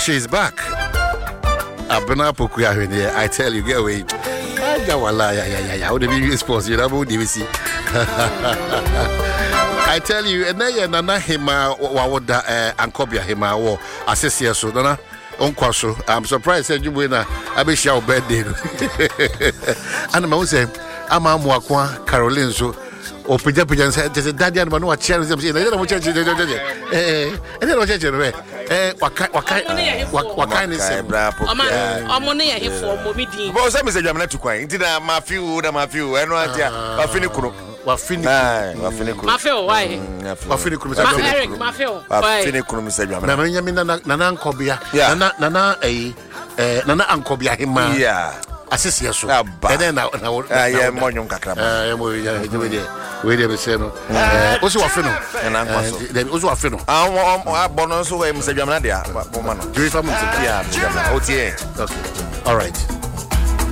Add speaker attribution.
Speaker 1: she's back. Abena Pokuya, I tell you, get away. I would be sports, you know, I tell you, and then Nana Hima, Wawoda, and Kobia Hima, or Assessia Sudana, Onkwaso. I'm surprised that you win a Abishao birthday. And I'm say, I'm Wakwa, Caroline, so. O Pijapijan said, "There's a daddy and Manu challenge them." They don't want to change it. And then what change it? What kind is it?
Speaker 2: Money here for Momidi.
Speaker 3: But some say I'm not too quiet. Did I Matthew? I know idea. Wafini
Speaker 2: why?
Speaker 1: Eric
Speaker 2: Wafini
Speaker 3: Kunu say I'm
Speaker 1: Nana Nkobia. Nana Nkobia hima.
Speaker 3: Yeah.
Speaker 1: Assessia so.
Speaker 3: And then
Speaker 1: now
Speaker 3: yeah, Monyum Kakrama.
Speaker 1: Wait a minute. Also Wafino.
Speaker 3: And
Speaker 1: then also Wafino.
Speaker 3: Bonus way, Mr. Jamadia.
Speaker 1: Do you family?
Speaker 3: Yeah, okay.
Speaker 1: All right.